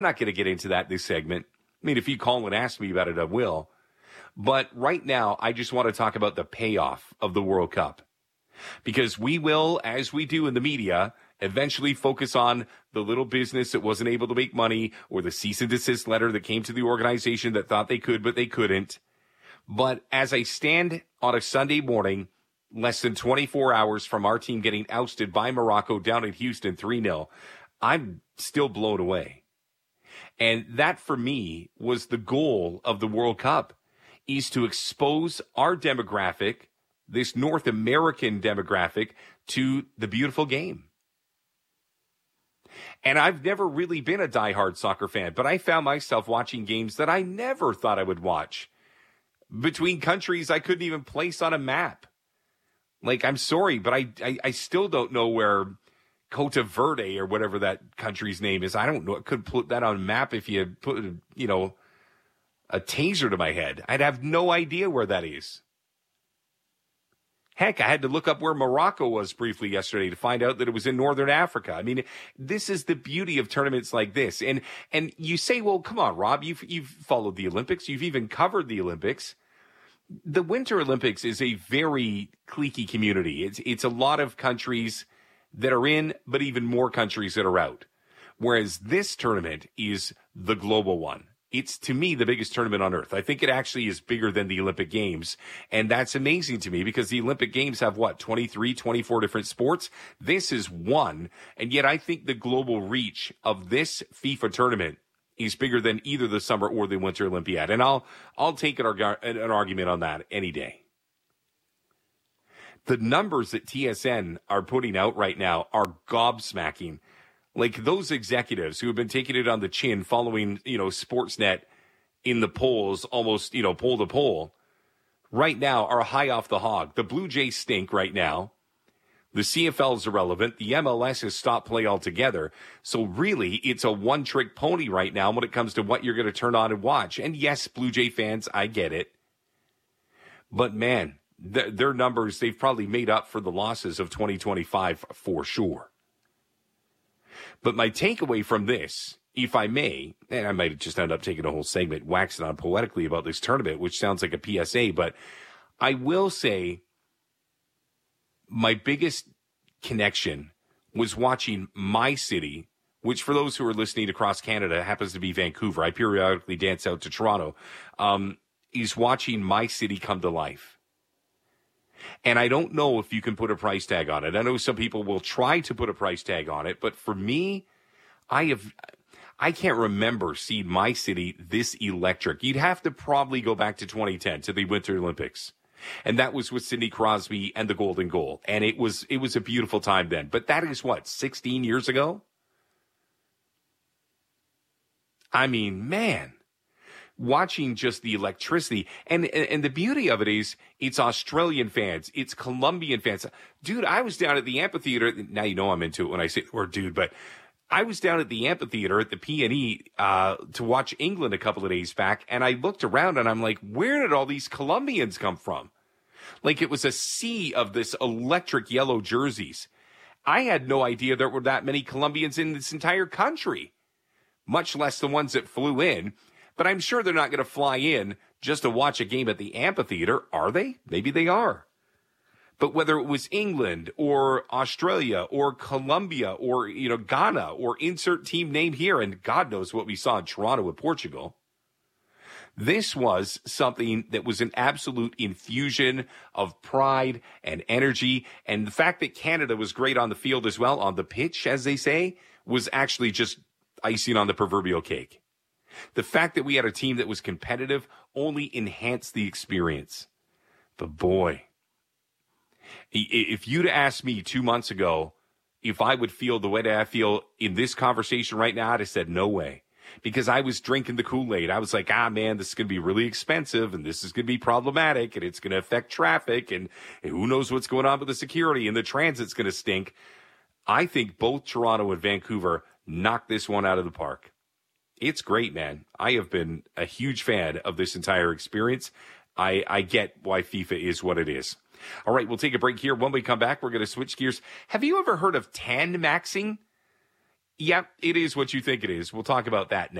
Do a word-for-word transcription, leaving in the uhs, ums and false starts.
not going to get into that this segment. I mean, if you call and ask me about it, I will. But right now, I just want to talk about the payoff of the World Cup. Because we will, as we do in the media, eventually focus on the little business that wasn't able to make money or the cease and desist letter that came to the organization that thought they could, but they couldn't. But as I stand on a Sunday morning, less than twenty-four hours from our team getting ousted by Morocco down in Houston three nil, I'm still blown away. And that, for me, was the goal of the World Cup, is to expose our demographic, this North American demographic, to the beautiful game. And I've never really been a diehard soccer fan, but I found myself watching games that I never thought I would watch between countries I couldn't even place on a map. Like, I'm sorry, but I, I, I still don't know where Cote Verde or whatever that country's name is. I don't know. I could put that on a map if you put, you know, a taser to my head. I'd have no idea where that is. Heck, I had to look up where Morocco was briefly yesterday to find out that it was in Northern Africa. I mean, this is the beauty of tournaments like this. And and you say, well, come on, Rob, you've you've followed the Olympics. You've even covered the Olympics. The Winter Olympics is a very cliquey community. It's it's a lot of countries that are in, but even more countries that are out. Whereas this tournament is the global one. It's, to me, the biggest tournament on earth. I think it actually is bigger than the Olympic Games. And that's amazing to me because the Olympic Games have, what, twenty-three, twenty-four different sports? This is one. And yet I think the global reach of this FIFA tournament is bigger than either the Summer or the Winter Olympiad. And I'll I'll take an, arg- an argument on that any day. The numbers that T S N are putting out right now are gobsmacking. Like those executives who have been taking it on the chin following, you know, Sportsnet in the polls, almost, you know, poll to poll, right now are high off the hog. The Blue Jays stink right now. The C F L is irrelevant. The M L S has stopped play altogether. So really, it's a one-trick pony right now when it comes to what you're going to turn on and watch. And yes, Blue Jay fans, I get it. But man, th- their numbers, they've probably made up for the losses of twenty twenty-five for sure. But my takeaway from this, if I may, and I might just end up taking a whole segment waxing on poetically about this tournament, which sounds like a P S A, but I will say my biggest connection was watching my city, which for those who are listening across Canada happens to be Vancouver. I periodically dance out to Toronto, um, is watching my city come to life. And I don't know if you can put a price tag on it. I know some people will try to put a price tag on it, but for me, I have, I can't remember seeing my city this electric. You'd have to probably go back to twenty ten, to the Winter Olympics. And that was with Sidney Crosby and the Golden Goal. And it was, it was a beautiful time then. But that is what, sixteen years ago? I mean, man. Watching just the electricity. And, and and the beauty of it is it's Australian fans. It's Colombian fans. Dude, I was down at the amphitheater. Now you know I'm into it when I say the word dude, but I was down at the amphitheater at the P and E uh, to watch England a couple of days back, and I looked around and I'm like, where did all these Colombians come from? Like it was a sea of this electric yellow jerseys. I had no idea there were that many Colombians in this entire country, much less the ones that flew in. But I'm sure they're not going to fly in just to watch a game at the amphitheater, are they? Maybe they are. But whether it was England or Australia or Colombia or, you know, Ghana or insert team name here, and God knows what we saw in Toronto with Portugal, this was something that was an absolute infusion of pride and energy. And the fact that Canada was great on the field as well, on the pitch, as they say, was actually just icing on the proverbial cake. The fact that we had a team that was competitive only enhanced the experience. But boy, if you'd asked me two months ago if I would feel the way that I feel in this conversation right now, I'd have said no way. Because I was drinking the Kool-Aid. I was like, ah, man, this is going to be really expensive, and this is going to be problematic, and it's going to affect traffic, and, and who knows what's going on with the security, and the transit's going to stink. I think both Toronto and Vancouver knocked this one out of the park. It's great, man. I have been a huge fan of this entire experience. I, I get why FIFA is what it is. All right, we'll take a break here. When we come back, we're going to switch gears. Have you ever heard of Tan Maxing? Yep, it is what you think it is. We'll talk about that next.